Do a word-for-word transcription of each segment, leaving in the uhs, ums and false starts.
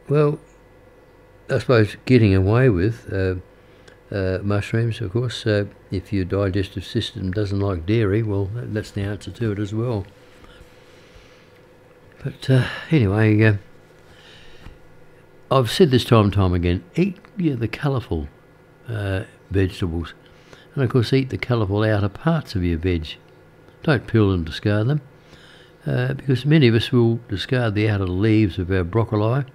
Well, I suppose getting away with uh, uh, mushrooms, of course, uh, if your digestive system doesn't like dairy, well, that's the answer to it as well. But uh, anyway, uh, I've said this time and time again, eat yeah, the colourful uh, vegetables. And of course eat the colourful outer parts of your veg. Don't peel and discard them. Uh, because many of us will discard the outer leaves of our broccoli.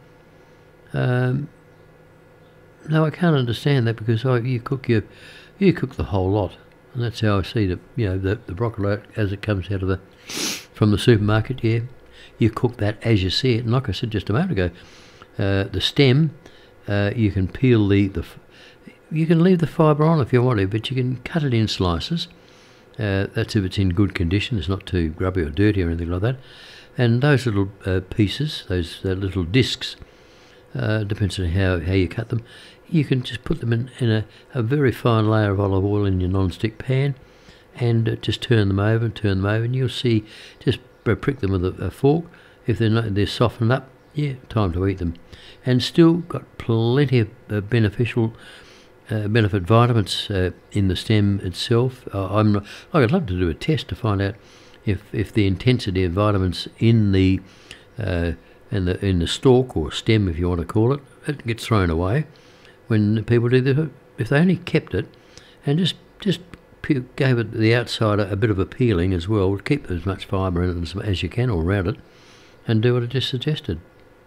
Um, no, I can't understand that, because I, you cook your, you cook the whole lot, and that's how I see the, you know, the, the broccoli as it comes out of the, from the supermarket. Yeah, you cook that as you see it. And like I said just a moment ago, uh, the stem, uh, you can peel the, the, you can leave the fibre on if you want to, but you can cut it in slices. Uh, that's if it's in good condition, it's not too grubby or dirty or anything like that. And those little uh, pieces, those uh, little discs, uh, depends on how, how you cut them, you can just put them in, in a, a very fine layer of olive oil in your non-stick pan, and uh, just turn them over and turn them over, and you'll see, just prick them with a, a fork. If they're not, they're softened up, yeah, time to eat them. And still got plenty of uh, beneficial Uh, benefit vitamins uh, in the stem itself. Uh, I'm not, I'd love to do a test to find out if, if the intensity of vitamins in the uh, in the in the stalk or stem, if you want to call it, it gets thrown away when people do the. If they only kept it and just just pe- gave it the outside a, a bit of a peeling as well, keep as much fibre in it as, as you can all around it, and do what I just suggested.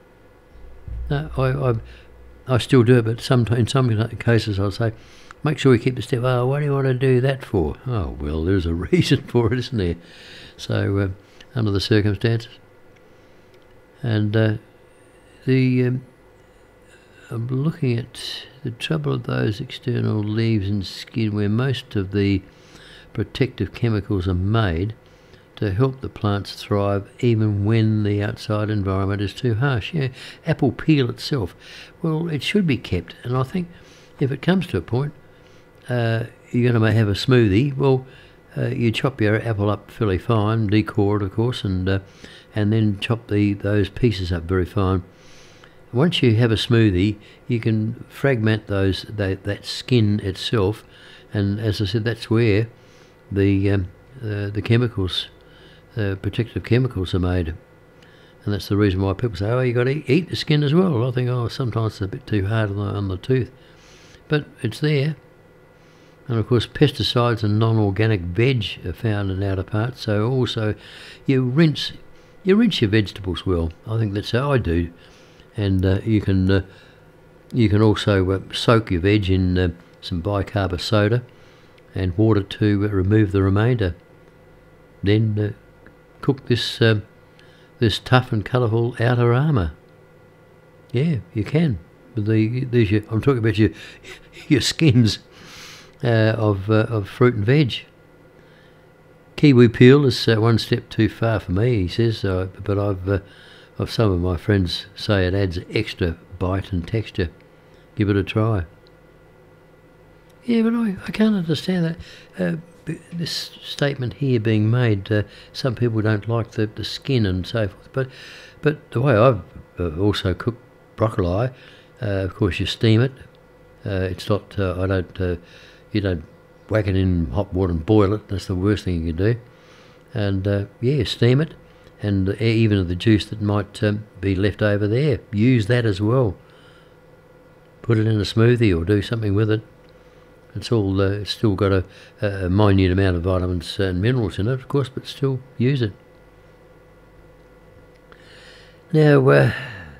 No, I. I I still do it, but some, in some cases I'll say, make sure we keep the step. Oh, what do you want to do that for? Oh, well, there's a reason for it, isn't there? So, uh, under the circumstances. And uh, the um, I'm looking at the trouble of those external leaves and skin, where most of the protective chemicals are made to help the plants thrive even when the outside environment is too harsh. Yeah, apple peel itself, well, it should be kept, and I think if it comes to a point, uh, you're going to have a smoothie, well, uh, you chop your apple up fairly fine, decore it of course, and uh, and then chop the those pieces up very fine. Once you have a smoothie, you can fragment those that, that skin itself, and as I said, that's where the um, uh, the chemicals Uh, protective chemicals are made, and that's the reason why people say, oh, you got to eat, eat the skin as well. I think, oh, sometimes it's a bit too hard on the, on the tooth, but it's there. And of course pesticides and non-organic veg are found in outer parts, so also you rinse you rinse your vegetables well. I think that's how I do. And uh, you can uh, you can also uh, soak your veg in uh, some bicarb soda and water to uh, remove the remainder. Then uh, cook this uh, this tough and colourful outer armour. Yeah, you can. With the these your, I'm talking about your your skins uh, of uh, of fruit and veg. Kiwi peel is uh, one step too far for me, he says. Uh, but I've uh, of some of my friends say it adds extra bite and texture. Give it a try. Yeah, but I, I can't understand that. Uh, this statement here being made, uh, some people don't like the, the skin and so forth, but but the way I've uh, also cooked broccoli, uh, of course you steam it. Uh, it's not, uh, I don't, uh, you don't whack it in hot water and boil it. That's the worst thing you can do. And uh, yeah, steam it, and uh, even the juice that might um, be left over there, use that as well. Put it in a smoothie or do something with it. It's all uh, it's still got a, a minute amount of vitamins and minerals in it, of course, but still use it. Now, uh,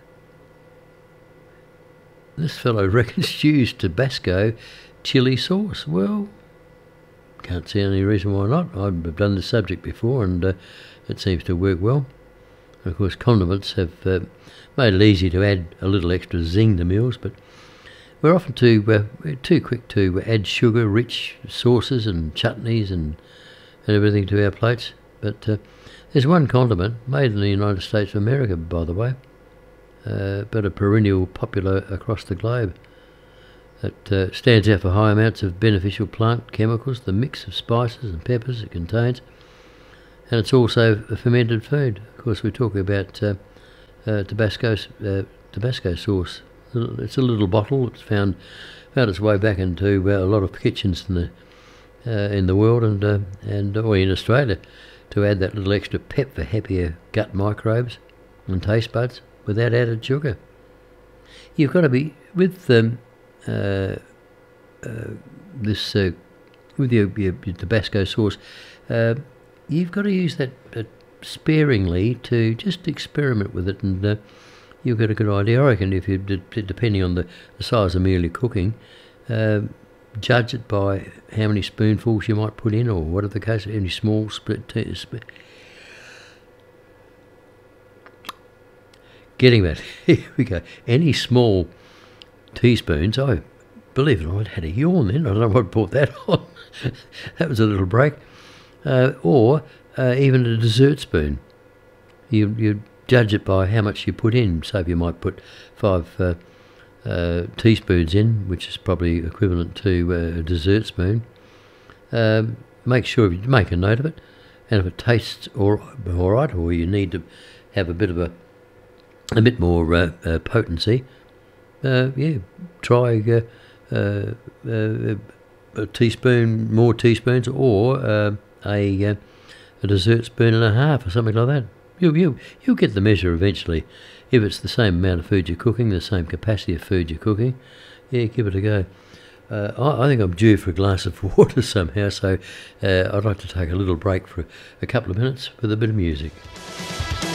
this fellow reckons use Tabasco chili sauce. Well, can't see any reason why not. I've done this subject before, and uh, it seems to work well. Of course, condiments have uh, made it easy to add a little extra zing to meals, but we're often too uh, too quick to add sugar-rich sauces and chutneys and and everything to our plates. But uh, there's one condiment made in the United States of America, by the way, uh, but a perennial popular across the globe, that uh, stands out for high amounts of beneficial plant chemicals, the mix of spices and peppers it contains, and it's also a fermented food. Of course, we're talking about uh, uh, Tabasco uh, Tabasco sauce. It's a little bottle. It's found found its way back into uh, a lot of kitchens in the uh, in the world and uh, and or in Australia, to add that little extra pep for happier gut microbes and taste buds without added sugar. You've got to be with um, uh, uh, this uh, with your, your, your Tabasco sauce. Uh, you've got to use that uh, sparingly to just experiment with it, and uh, you'll get a good idea. I reckon if you, depending on the, the size of meal you're cooking, uh, judge it by how many spoonfuls you might put in, or whatever the case, any small split. T- sp- Getting that, here we go. Any small teaspoons. Oh, believe it or not, I had a yawn then. I don't know what brought that on. That was a little break. Uh, or uh, even a dessert spoon. You you judge it by how much you put in. So if you might put five uh, uh, teaspoons in, which is probably equivalent to uh, a dessert spoon. Um, make sure you make a note of it, and if it tastes all, all right, or you need to have a bit of a a bit more uh, uh, potency, uh, yeah, try uh, uh, uh, a teaspoon, more teaspoons, or uh, a uh, a dessert spoon and a half, or something like that. You you you'll get the measure eventually. If it's the same amount of food you're cooking, the same capacity of food you're cooking, yeah, give it a go. Uh, I, I think I'm due for a glass of water somehow, so uh, I'd like to take a little break for a couple of minutes with a bit of music.